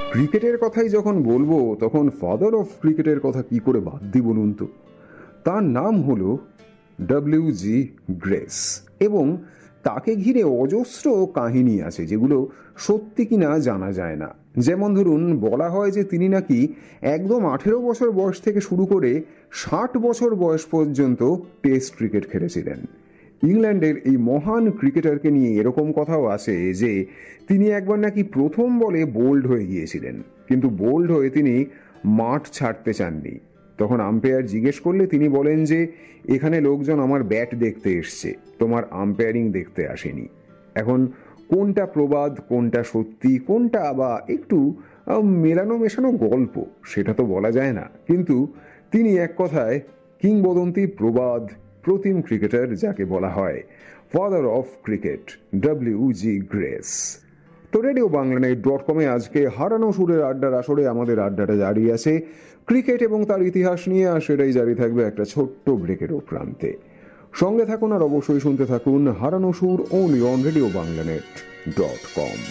ক্রিকেটের কথাই যখন বলবো তখন ফাদার অফ ক্রিকেটের কথা কি করে বাদ দিই বলুন তো। তার নাম হলো ডব্লিউ.জি. গ্রেস এবং তাকে ঘিরে অজস্র কাহিনী আছে যেগুলো সত্যি কিনা জানা যায় না। যেমন ধরুন, বলা হয় যে তিনি নাকি একদম 18 বছর বয়স থেকে শুরু করে 60 বছর বয়স পর্যন্ত টেস্ট ক্রিকেট খেলেছিলেন। ইংল্যান্ডের এই মহান ক্রিকেটারকে নিয়ে এরকম কথাও আছে যে তিনি একবার নাকি প্রথম বলে বোল্ড হয়ে গিয়েছিলেন, কিন্তু বোল্ড হয়ে তিনি মাঠ ছাড়তে চাননি। তখন আম্পায়ার জিজ্ঞেস করলে তিনি বলেন যে এখানে লোকজন আমার ব্যাট দেখতে এসছে, তোমার আম্পায়ারিং দেখতে আসেনি। এখন কোনটা প্রবাদ, কোনটা সত্যি, কোনটা বা একটু মেলানো মেশানো গল্প সেটা তো বলা যায় না, কিন্তু তিনি এক কথায় কিংবদন্তি, প্রবাদ, প্রতিম ক্রিকেটার যাকে বলা হয় ফাদার অফ ক্রিকেট, ডব্লিউ.জি. গ্রেস। তো রেডিও বাংলানেট.com আজকে হারানো সুরের আড্ডার আসরে আমাদের আড্ডাটা জারি আছে ক্রিকেট এবং তার ইতিহাস নিয়ে, আর সেটাই জারি থাকবে একটা ছোট্ট ব্রেকেরও প্রান্তে। সঙ্গে থাকুন আর অবশ্যই শুনতে থাকুন হারানো সুর অনলি অন রেডিও বাংলানেট.com।